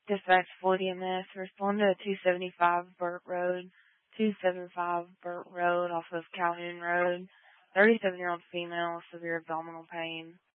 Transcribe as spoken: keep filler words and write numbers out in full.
Dispatch Floyd E M S, respond to two seventy-five Burt Road, two seventy-five Burt Road off of Calhoun Road, thirty-seven-year-old female, severe abdominal pain.